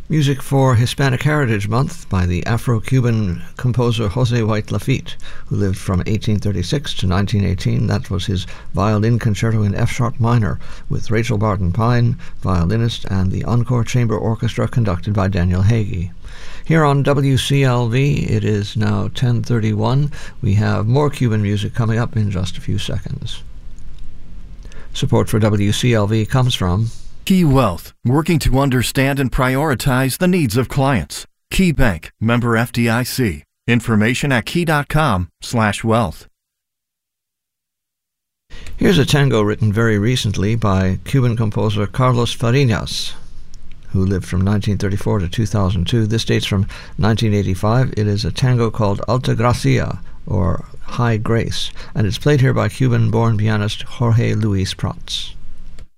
Music for Hispanic Heritage Month by the Afro-Cuban composer Jose White Lafitte, who lived from 1836 to 1918. That was his violin concerto in F-sharp minor with Rachel Barton Pine, violinist, and the Encore Chamber Orchestra conducted by Daniel Hagee. Here on WCLV, it is now 10:31. We have more Cuban music coming up in just a few seconds. Support for WCLV comes from Key Wealth, working to understand and prioritize the needs of clients. Key Bank, member FDIC. Information at key.com/wealth. Here's a tango written very recently by Cuban composer Carlos Fariñas, who lived from 1934 to 2002. This dates from 1985. It is a tango called Alta Gracia, or High Grace, and it's played here by Cuban-born pianist Jorge Luis Prats.